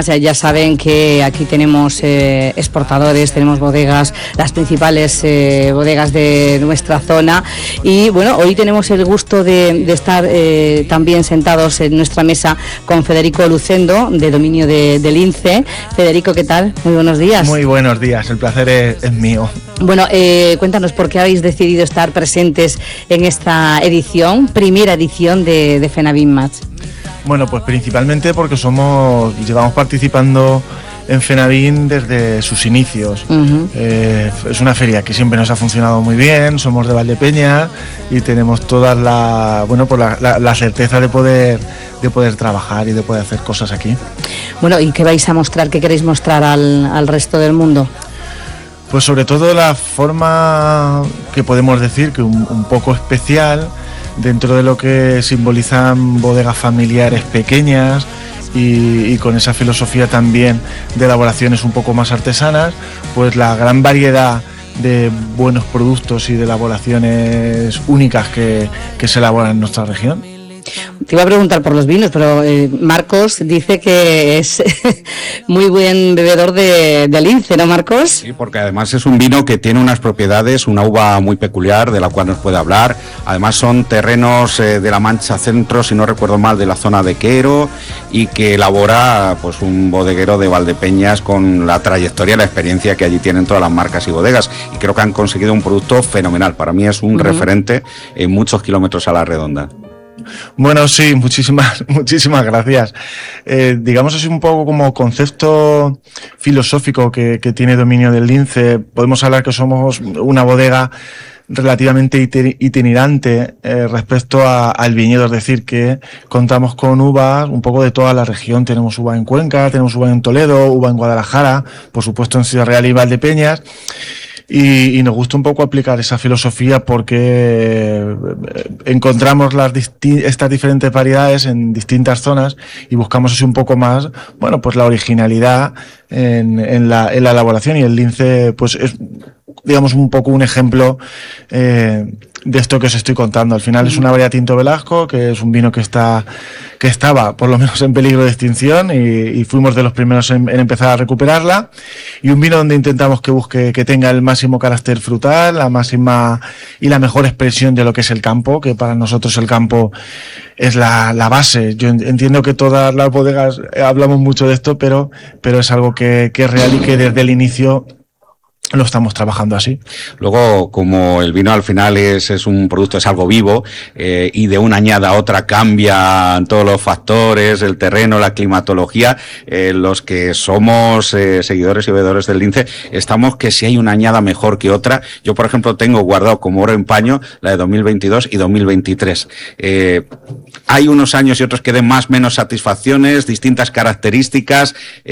Vinmats. Ya saben que aquí tenemos exportadores, tenemos bodegas, las principales bodegas de nuestra zona, y bueno, hoy tenemos el gusto de estar también sentados en nuestra mesa con Federico Lucendo, de dominio de Lince. Federico, ¿qué tal? Muy buenos días. Muy buenos días, el placer es mío. Bueno, cuéntanos por qué habéis decidido estar presentes en esta edición, primera edición de FENA Vinmats. Bueno, pues principalmente porque llevamos participando en FENAVIN desde sus inicios. Es una feria que siempre nos ha funcionado muy bien, somos de Valdepeñas y tenemos toda la certeza de poder trabajar y de poder hacer cosas aquí. Bueno, ¿y qué vais a mostrar, qué queréis mostrar al resto del mundo? Pues sobre todo la forma que podemos decir que un poco especial dentro de lo que simbolizan bodegas familiares pequeñas y con esa filosofía también de elaboraciones un poco más artesanas, pues la gran variedad de buenos productos y de elaboraciones únicas que se elaboran en nuestra región. Te iba a preguntar por los vinos, pero Marcos dice que es muy buen bebedor de Lince, ¿no, Marcos? Sí, porque además es un vino que tiene unas propiedades, una uva muy peculiar de la cual nos puede hablar. Además son terrenos de la Mancha Centro, si no recuerdo mal, de la zona de Quero, y que elabora pues un bodeguero de Valdepeñas con la trayectoria y la experiencia que allí tienen todas las marcas y bodegas, y creo que han conseguido un producto fenomenal. Para mí es un referente en muchos kilómetros a la redonda. Bueno, sí, muchísimas gracias. Digamos así un poco como concepto filosófico que tiene dominio del Lince. Podemos hablar que somos una bodega relativamente itinerante respecto al viñedo, es decir, que contamos con uvas un poco de toda la región. Tenemos uva en Cuenca, tenemos uva en Toledo, uva en Guadalajara, por supuesto en Ciudad Real y Valdepeñas. Y nos gusta un poco aplicar esa filosofía porque encontramos estas diferentes variedades en distintas zonas y buscamos así un poco más, bueno, pues la originalidad en la elaboración, y el Lince pues es, digamos, un poco un ejemplo de esto que os estoy contando. Al final es una variedad Tinto Velasco, que es un vino que estaba por lo menos en peligro de extinción, y fuimos de los primeros en empezar a recuperarla, y un vino donde intentamos que tenga el máximo carácter frutal, la máxima y la mejor expresión de lo que es el campo, que para nosotros el campo es la base. Yo entiendo que todas las bodegas hablamos mucho de esto, pero es algo que es real y que desde el inicio lo estamos trabajando así. Luego, como el vino al final es un producto, es algo vivo, y de una añada a otra cambian todos los factores, el terreno, la climatología, los que somos seguidores y bebedores del Lince, estamos que si hay una añada mejor que otra. Yo, por ejemplo, tengo guardado como oro en paño la de 2022 y 2023. Hay unos años y otros que den más, menos satisfacciones, distintas características.